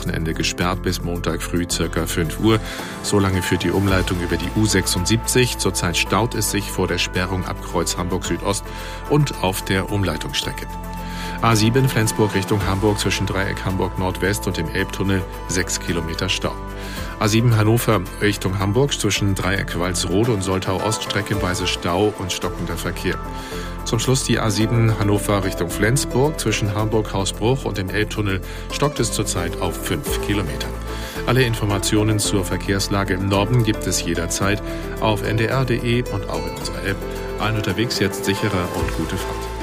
Wochenende gesperrt bis Montag früh ca. 5 Uhr. So lange führt die Umleitung über die U76. Zurzeit staut es sich vor der Sperrung ab Kreuz Hamburg Südost und auf der Umleitungsstrecke. A7 Flensburg Richtung Hamburg zwischen Dreieck Hamburg Nordwest und dem Elbtunnel 6 Kilometer Stau. A7 Hannover Richtung Hamburg zwischen Dreieck Walsrode und Soltau Ost streckenweise Stau und stockender Verkehr. Zum Schluss die A7 Hannover Richtung Flensburg zwischen Hamburg Hausbruch und dem Elbtunnel stockt es zurzeit auf 5 Kilometer. Alle Informationen zur Verkehrslage im Norden gibt es jederzeit auf ndr.de und auch in unserer App. Allen unterwegs jetzt sicherer und gute Fahrt.